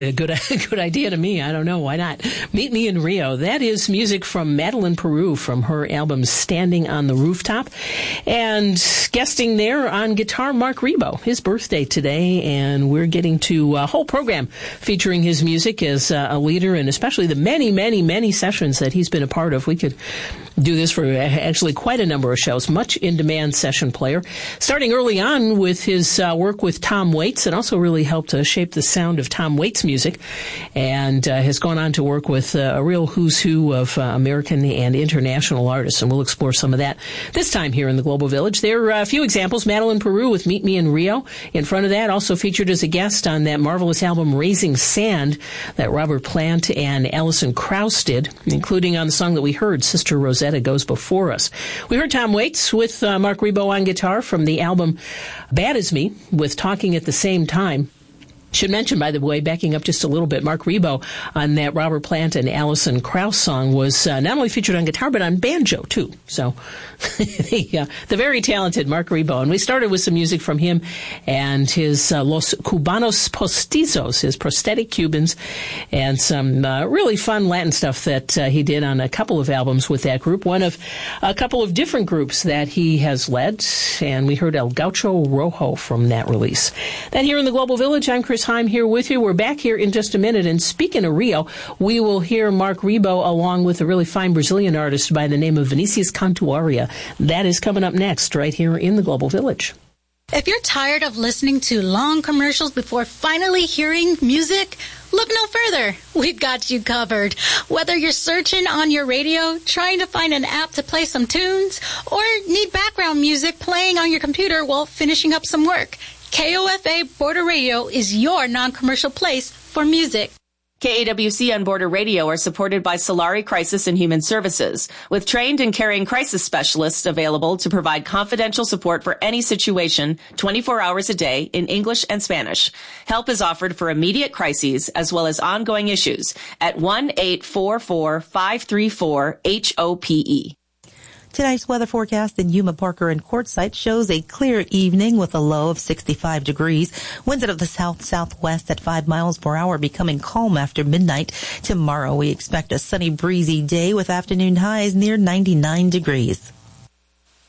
A good idea to me. I don't know. Why not? Meet Me in Rio. That is music from Madeleine Peru from her album Standing on the Rooftop. And guesting there on guitar, Marc Ribot. His birthday today, and we're getting to a whole program featuring his music as a leader, and especially the many, many, many sessions that he's been a part of. We could do this for actually quite a number of shows. Much in-demand session player. Starting early on with his work with Tom Waits, and also really helped shape the sound of Tom Waits' music, and has gone on to work with a real who's who of American and international artists, and we'll explore some of that this time here in the Global Village. There are a few examples. Madeleine Peru with Meet Me in Rio. In front of that, also featured as a guest on that marvelous album Raising Sand that Robert Plant and Alison Krauss did, including on the song that we heard, Sister Rosetta Goes Before Us. We heard Tom Waits with Marc Ribot on guitar from the album Bad As Me with Talking at the Same Time. Should mention, by the way, backing up just a little bit, Marc Ribot on that Robert Plant and Alison Krauss song was not only featured on guitar, but on banjo, too. So, the very talented Marc Ribot. And we started with some music from him and his Los Cubanos Postizos, his prosthetic Cubans, and some really fun Latin stuff that he did on a couple of albums with that group, one of a couple of different groups that he has led. And we heard El Gaucho Rojo from that release. Then here in the Global Village, I'm Chris Heim here with you. We're back here in just a minute. And speaking of Rio, we will hear Marc Ribot along with a really fine Brazilian artist by the name of Vinicius Cantuaria. That is coming up next right here in the Global Village. If you're tired of listening to long commercials before finally hearing music, look no further. We've got you covered. Whether you're searching on your radio, trying to find an app to play some tunes, or need background music playing on your computer while finishing up some work, KOFA Border Radio is your non-commercial place for music. KAWC and Border Radio are supported by Solari Crisis and Human Services, with trained and caring crisis specialists available to provide confidential support for any situation 24 hours a day in English and Spanish. Help is offered for immediate crises as well as ongoing issues at 1-844-534-HOPE. Tonight's weather forecast in Yuma, Parker, and Quartzsite shows a clear evening with a low of 65 degrees. Winds out of the south-southwest at 5 miles per hour, becoming calm after midnight. Tomorrow we expect a sunny, breezy day with afternoon highs near 99 degrees.